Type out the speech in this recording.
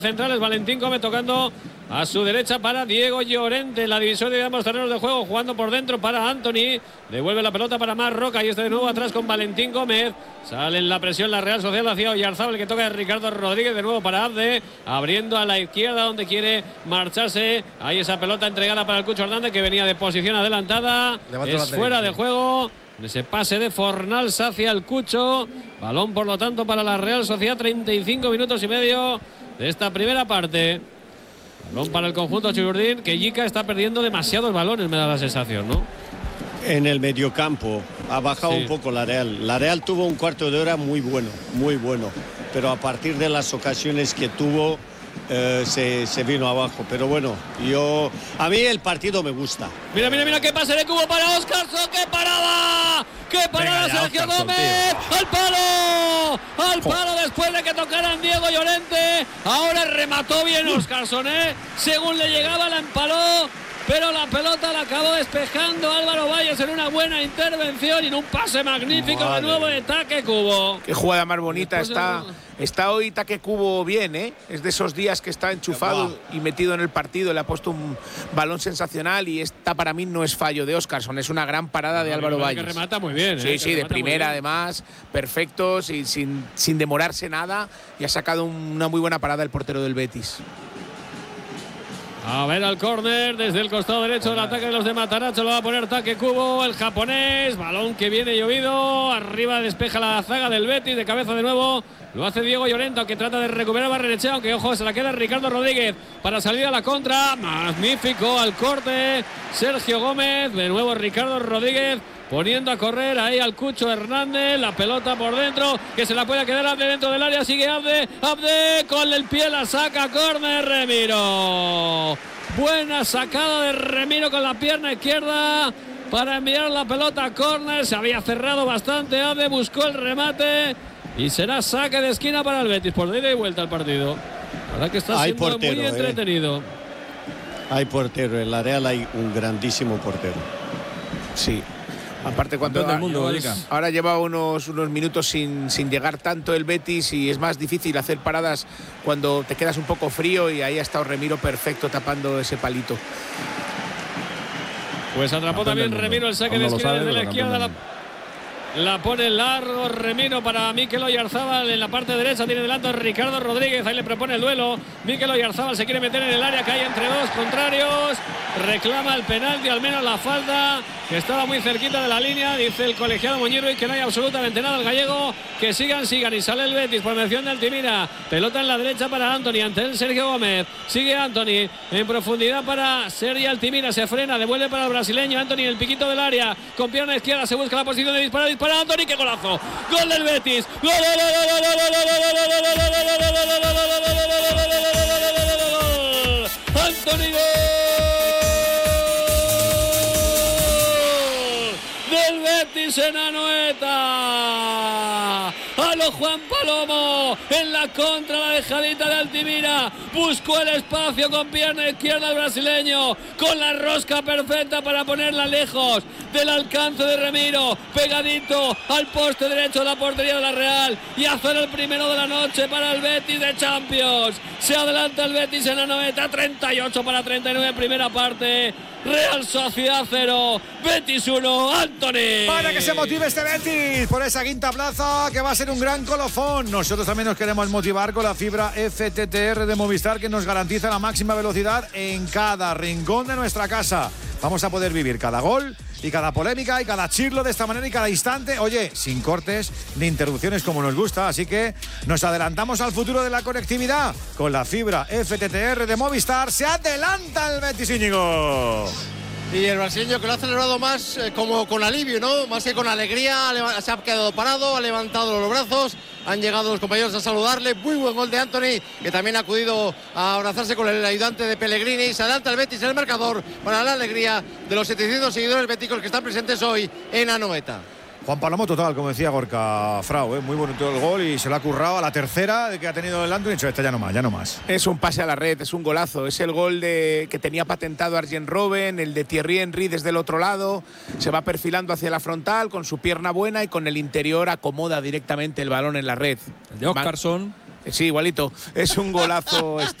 Centrales, Valentín Gómez tocando a su derecha para Diego Llorente, la divisoria de ambos terrenos de juego, jugando por dentro para Anthony, devuelve la pelota para Marc Roca y de nuevo atrás con Valentín Gómez, sale en la presión la Real Sociedad hacia Oyarzábal, que toca de Ricardo Rodríguez, de nuevo para Abde, abriendo a la izquierda donde quiere marcharse, ahí esa pelota entregada para el Cucho Hernández que venía de posición adelantada, es fuera de juego. Ese pase de Fornals hacia el Cucho. Balón, por lo tanto, para la Real Sociedad. 35 minutos y medio de esta primera parte. Balón para el conjunto Churdín, que Yica está perdiendo demasiados balones, me da la sensación, ¿no? En el mediocampo ha bajado un poco la Real. La Real tuvo un cuarto de hora muy bueno. Pero a partir de las ocasiones que tuvo, se vino abajo. Pero bueno, a mí el partido me gusta. Mira, qué pase de Cubo para Óscarson, qué parada. ¡Qué parada, Sergio Gómez! ¡Al palo después de que tocaran Diego Llorente! Ahora remató bien Óscarson, según le llegaba la empaló, pero la pelota la acabó despejando Álvaro Valles en una buena intervención y en un pase magnífico de nuevo de Take Cubo. Qué jugada más bonita está hoy Take Cubo bien, es de esos días que está enchufado y metido en el partido, le ha puesto un balón sensacional y esta para mí no es fallo de Óscarson, es una gran parada de Álvaro Valles. Que remata muy bien. Sí, de primera además, perfecto, sin demorarse nada, y ha sacado una muy buena parada el portero del Betis. A ver al córner desde el costado derecho del ataque de los de Matarazzo, lo va a poner Take Cubo, el japonés, balón que viene llovido, arriba despeja la zaga del Betis, de cabeza de nuevo, lo hace Diego Llorente, que trata de recuperar Barrenechea, aunque ojo, se la queda Ricardo Rodríguez para salir a la contra, magnífico al corte, Sergio Gómez, de nuevo Ricardo Rodríguez, poniendo a correr ahí al Cucho Hernández, la pelota por dentro, que se la puede quedar Abde dentro del área, sigue Abde con el pie la saca, córner Remiro. Buena sacada de Remiro con la pierna izquierda para enviar la pelota a córner, se había cerrado bastante Abde, buscó el remate y será saque de esquina para el Betis, por ida y vuelta al partido. La verdad que está siendo portero, muy entretenido. Hay portero, en la Real hay un grandísimo portero. Sí. Aparte, cuando ahora lleva unos minutos sin llegar tanto el Betis y es más difícil hacer paradas cuando te quedas un poco frío, y ahí ha estado Remiro perfecto tapando ese palito. Pues atrapó también Remiro el saque de esquina desde la izquierda. La pone largo Remiro para Mikel Oyarzábal en la parte derecha, tiene delante a Ricardo Rodríguez, ahí le propone el duelo. Mikel Oyarzábal se quiere meter en el área, cae entre dos contrarios, reclama el penalti, al menos la falta, que estaba muy cerquita de la línea, dice el colegiado Moñero, y que no hay absolutamente nada al gallego, que sigan, y sale el Betis por mención de Altimira, pelota en la derecha para Anthony, ante él Sergio Gómez, sigue Anthony, en profundidad para Sergi Altimira, se frena, devuelve para el brasileño, Anthony en el piquito del área, con pierna izquierda, se busca la posición de disparar, para Anthony, qué golazo, gol del Betis, gol, Anthony, del Betis en Anoeta, a lo Juan Palomo, en la contra, la dejadita de Altimira, buscó el espacio con pierna izquierda el brasileño, con la rosca perfecta para ponerla lejos del alcance de Remiro, pegadito al poste derecho de la portería de la Real, y hacer el primero de la noche para el Betis de Champions. Se adelanta el Betis en Anoeta, 38-39, primera parte. Real Sociedad 0, Betis 1, Anthony. Para que se motive este Betis por esa quinta plaza, que va a ser un gran colofón. Nosotros también nos queremos motivar con la fibra FTTR de Movistar, que nos garantiza la máxima velocidad en cada rincón de nuestra casa. Vamos a poder vivir cada gol y cada polémica y cada chirlo de esta manera y cada instante, oye, sin cortes ni interrupciones, como nos gusta. Así que nos adelantamos al futuro de la conectividad con la fibra FTTR de Movistar. Se adelanta el Betis, Íñigo. Y el brasileño, que lo ha celebrado más como con alivio, ¿no? Más que con alegría, se ha quedado parado, ha levantado los brazos, han llegado los compañeros a saludarle. Muy buen gol de Anthony, que también ha acudido a abrazarse con el ayudante de Pellegrini. Se adelanta el Betis en el marcador para la alegría de los 700 seguidores beticos que están presentes hoy en Anoeta. Juan Palomo total, como decía Gorka Frau, muy bonito el gol y se lo ha currado a la tercera de que ha tenido el Anthony. Y ya no más. Es un pase a la red, es un golazo, es el gol que tenía patentado Arjen Robben, el de Thierry Henry desde el otro lado, se va perfilando hacia la frontal con su pierna buena y con el interior acomoda directamente el balón en la red. El de Óscarson Sí, igualito. Es un golazo.